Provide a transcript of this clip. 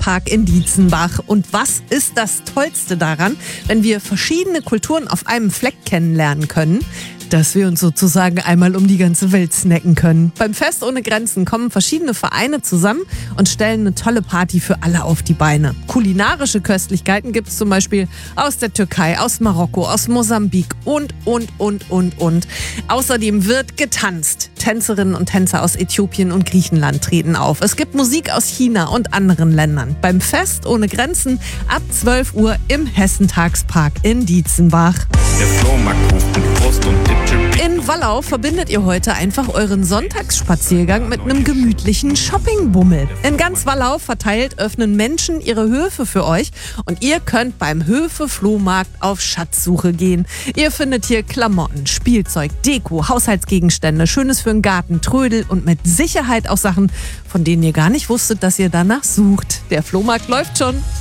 Hessentagspark in Dietzenbach. Und was ist das Tollste daran, wenn wir verschiedene Kulturen auf einem Fleck kennenlernen können? Dass wir uns sozusagen einmal um die ganze Welt snacken können. Beim Fest ohne Grenzen kommen verschiedene Vereine zusammen und stellen eine tolle Party für alle auf die Beine. Kulinarische Köstlichkeiten gibt es zum Beispiel aus der Türkei, aus Marokko, aus Mosambik und. Außerdem wird getanzt. Tänzerinnen und Tänzer aus Äthiopien und Griechenland treten auf. Es gibt Musik aus China und anderen Ländern. Beim Fest ohne Grenzen ab 12 Uhr im Hessentagspark in Dietzenbach. Der Flohmarkt ruft mit Brust und In Wallau verbindet ihr heute einfach euren Sonntagsspaziergang mit einem gemütlichen Shoppingbummel. In ganz Wallau verteilt öffnen Menschen ihre Höfe für euch und ihr könnt beim Höfe-Flohmarkt auf Schatzsuche gehen. Ihr findet hier Klamotten, Spielzeug, Deko, Haushaltsgegenstände, Schönes für den Garten, Trödel und mit Sicherheit auch Sachen, von denen ihr gar nicht wusstet, dass ihr danach sucht. Der Flohmarkt läuft schon.